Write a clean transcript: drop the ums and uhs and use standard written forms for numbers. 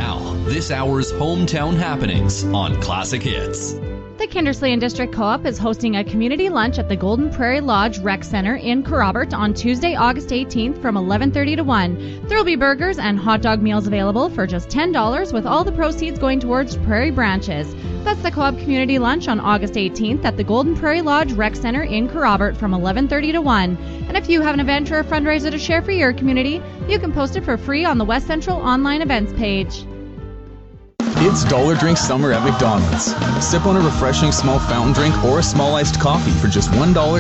Now, this hour's hometown happenings on Classic Hits. The Kindersley and District Co-op is hosting a community lunch at the Golden Prairie Lodge Rec Center in Kerrobert on Tuesday, August 18th from 11:30 to 1. There will be burgers and hot dog meals available for just $10, with all the proceeds going towards Prairie Branches. That's the Co-op Community Lunch on August 18th at the Golden Prairie Lodge Rec Center in Kerrobert from 11:30 to 1. And if you have an event or a fundraiser to share for your community, you can post it for free on the West Central online events page. It's Dollar Drink Summer at McDonald's. Sip on a refreshing small fountain drink or a small iced coffee for just $1